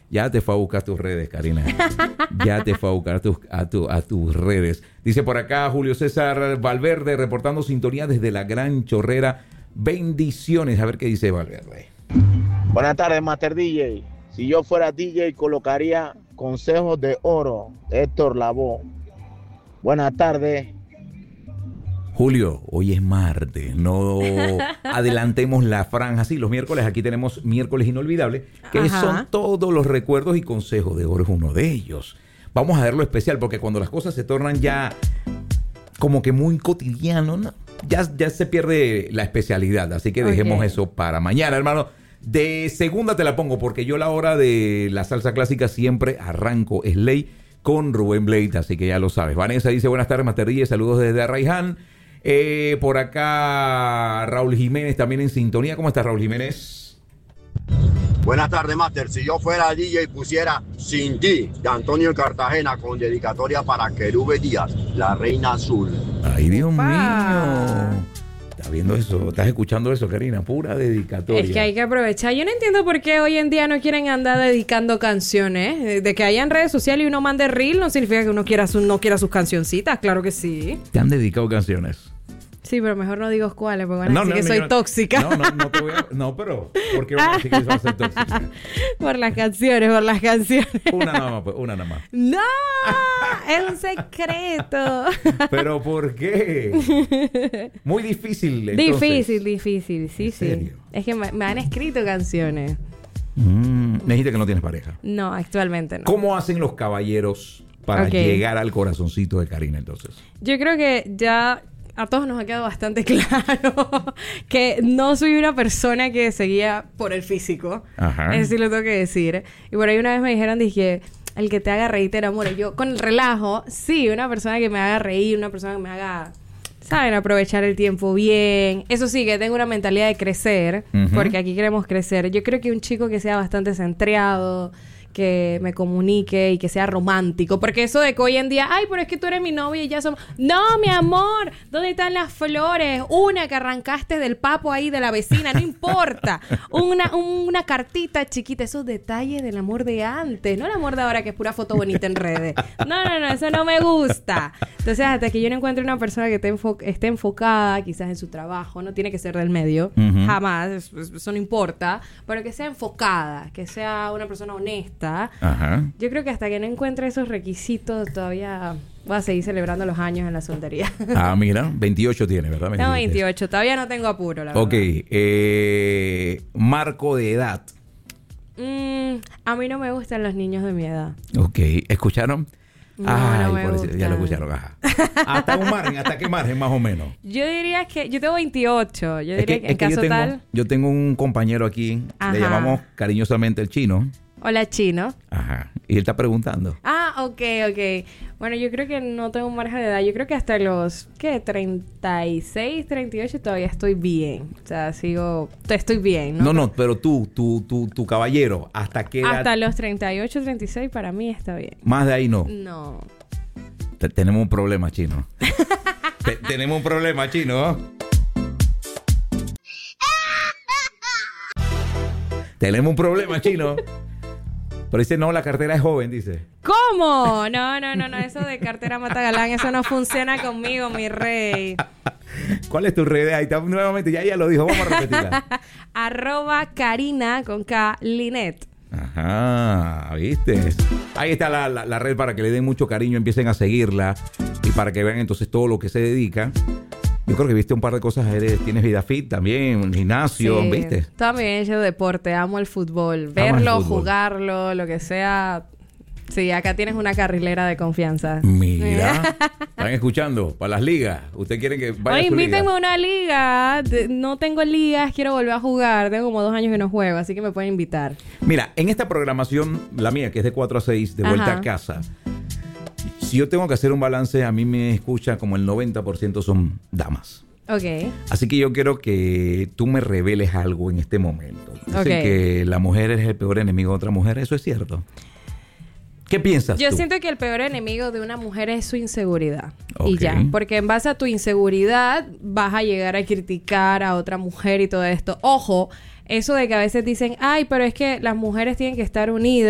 Ya te fue a buscar tus redes, Karina. Ya te fue a buscar a tus redes. Dice por acá Julio César Valverde, reportando sintonía desde la Gran Chorrera. Bendiciones. A ver qué dice Valverde. Buenas tardes, Master DJ. Si yo fuera DJ, colocaría Consejos de Oro, Héctor Lavoe. Buenas tardes. Julio, hoy es martes, no adelantemos la franja. Sí, los miércoles, aquí tenemos miércoles inolvidables, que son todos los recuerdos y consejos de oro, es uno de ellos. Vamos a verlo especial, porque cuando las cosas se tornan ya como que muy cotidiano, ¿no? ya se pierde la especialidad, así que dejemos eso para mañana, hermano. De segunda te la pongo, porque yo la hora de la salsa clásica siempre arranco, es ley, con Rubén Blade, así que ya lo sabes. Vanessa dice, buenas tardes, Master DJ, saludos desde Arraiján. Por acá Raúl Jiménez también en sintonía. ¿Cómo estás, Raúl Jiménez? Buenas tardes, Master. Si yo fuera DJ, pusiera Sin Ti de Antonio Cartagena, con dedicatoria para Querube Díaz, la reina azul. Ay, Dios mío. ¿Estás viendo eso? ¿Estás escuchando eso, Karina? Pura dedicatoria. Es que hay que aprovechar. Yo no entiendo por qué hoy en día no quieren andar dedicando canciones. De que haya en redes sociales y uno mande reel no significa que uno no quiera sus cancioncitas. Claro que sí. ¿Te han dedicado canciones? Sí, pero mejor no digo cuáles, porque van a decir que soy tóxica. No te voy a... No, pero ¿por qué van a decir que vas a ser tóxica? Por las canciones. Una nada más. ¡No! Es un secreto. ¿Pero por qué? Muy difícil, entonces. Difícil, sí. Es que me han escrito canciones. Me dijiste que no tienes pareja. No, actualmente no. ¿Cómo hacen los caballeros para llegar al corazoncito de Karina, entonces? Yo creo que ya... A todos nos ha quedado bastante claro que no soy una persona que seguía por el físico. Ajá. Eso sí lo tengo que decir. Y por ahí una vez me dijeron, dije, el que te haga reír te enamora. Yo, con el relajo, sí, una persona que me haga reír, una persona que me haga, ¿saben? Aprovechar el tiempo bien. Eso sí, que tengo una mentalidad de crecer, porque aquí queremos crecer. Yo creo que un chico que sea bastante centrado, que me comunique y que sea romántico, porque eso de que hoy en día, ay, pero es que tú eres mi novia y ya somos... No, mi amor, ¿dónde están las flores? Una que arrancaste del papo ahí de la vecina, no importa. Una cartita chiquita, esos detalles del amor de antes, no el amor de ahora que es pura foto bonita en redes. No, eso no me gusta. Entonces, hasta que yo no encuentre una persona que esté enfocada quizás en su trabajo, no tiene que ser del medio, jamás, eso no importa, pero que sea enfocada, que sea una persona honesta. Ajá. Yo creo que hasta que no encuentre esos requisitos todavía voy a seguir celebrando los años en la soltería. Ah, mira, 28 tiene, ¿verdad? No, 28, todavía no tengo apuro, la verdad. Ok, marco de edad. A mí no me gustan los niños de mi edad. Ok, ¿escucharon? No me gusta. Ya lo escucharon, ajá. ¿Hasta qué margen más o menos? Yo diría que yo tengo 28. Yo diría que en caso tal... Yo tengo un compañero aquí, le llamamos cariñosamente el Chino. Hola, Chino. Ajá. Y él está preguntando. Ah, ok. Bueno, yo creo que no tengo un margen de edad. Yo creo que hasta los, 36, 38 todavía estoy bien. O sea, estoy bien, ¿no? No, pero tú, tu caballero, ¿hasta qué edad? Hasta los 38, 36 para mí está bien. ¿Más de ahí no? No. Tenemos un problema, Chino. Tenemos un problema, Chino. Tenemos un problema, Chino. Pero dice, no, la cartera es joven, dice. ¿Cómo? No. Eso de cartera mata galán, eso no funciona conmigo, mi rey. ¿Cuál es tu red? Ahí está nuevamente, ya lo dijo, vamos a repetirla. @Karina con K Linet. Ajá, ¿viste? Ahí está la red para que le den mucho cariño, empiecen a seguirla y para que vean entonces todo lo que se dedica. Yo creo que viste un par de cosas, tienes vida fit también, un gimnasio, sí, ¿viste? También he hecho deporte, amo el fútbol. Verlo, jugarlo, lo que sea. Sí, acá tienes una carrilera de confianza. Mira, ¿están escuchando? Para las ligas. ¿Usted quiere que vaya a su liga? Invítenme a una liga. No tengo ligas, quiero volver a jugar. Tengo como 2 años que no juego, así que me pueden invitar. Mira, en esta programación, la mía, que es de 4 a 6, de vuelta a casa... Si yo tengo que hacer un balance, a mí me escucha como el 90% son damas. Ok. Así que yo quiero que tú me reveles algo en este momento. Dicen que la mujer es el peor enemigo de otra mujer. ¿Eso es cierto? ¿Qué piensas Yo tú? siento que el peor enemigo de una mujer es su inseguridad. Y ya. Porque en base a tu inseguridad vas a llegar a criticar a otra mujer y todo esto. Ojo, eso de que a veces dicen, ay, pero es que las mujeres tienen que estar unidas.